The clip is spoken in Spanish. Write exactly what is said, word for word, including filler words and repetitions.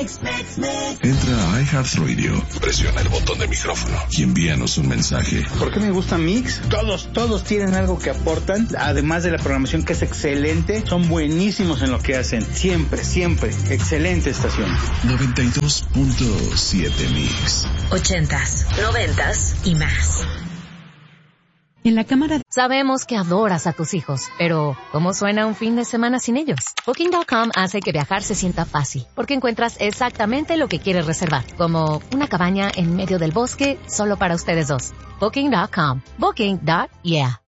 Mix, mix, mix. Entra a iHeartRadio, presiona el botón de micrófono y envíanos un mensaje. ¿Por qué me gusta Mix? Todos, todos tienen algo que aportan, además de la programación que es excelente, son buenísimos en lo que hacen. Siempre, siempre. Excelente estación. noventa y dos punto siete Mix. Ochentas, noventas y más. En la cámara... Sabemos que adoras a tus hijos, pero ¿cómo suena un fin de semana sin ellos? Booking punto com hace que viajar se sienta fácil, porque encuentras exactamente lo que quieres reservar, como una cabaña en medio del bosque solo para ustedes dos. Booking punto com. Booking. Yeah.